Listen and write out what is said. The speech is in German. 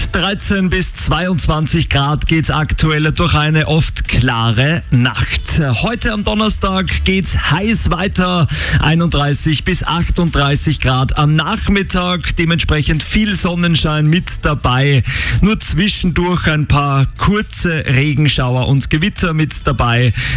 13 bis 22 Grad geht's aktuell durch eine oft klare Nacht. Heute am Donnerstag geht's heiß weiter, 31 bis 38 Grad am Nachmittag, dementsprechend viel Sonnenschein mit dabei, nur zwischendurch ein paar kurze Regenschauer und Gewitter mit dabei.